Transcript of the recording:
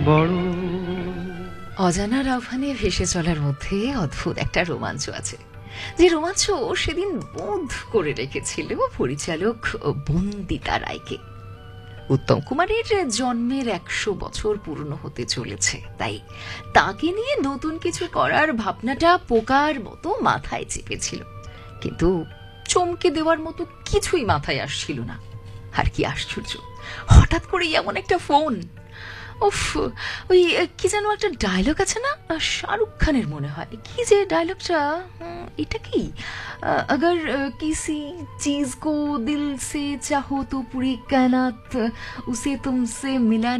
বড়। অজানার আহ্বানে ভেসে চলার মধ্যে অদ্ভুত একটা রোমাঞ্চ আছে, যে রোমাঞ্চ সেদিন বোধ করে রেখেছিল পরিচালক বন্দিতা রায়কে। উত্তম কুমারের জন্মের 100 বছর পূর্ণ হতে চলেছে, তাই তাকে নিয়ে নতুন কিছু করার ভাবনাটা পোকার মতো মাথায় চেপেছিল, কিন্তু চমকে দেওয়ার মতো কিছুই মাথায় আসছিল না। আর কি আশ্চর্য, হঠাৎ করেই এমন একটা ফোন! উফ, ওই কি যেন একটা ডায়লগ আছে না, শাহরুখ খানের মনে হয়, কি যে ডায়লগটা, এটা কি, अगर किसी चीज को दिल से चाहो तो पूरी कायनात उसे तुमसे मिला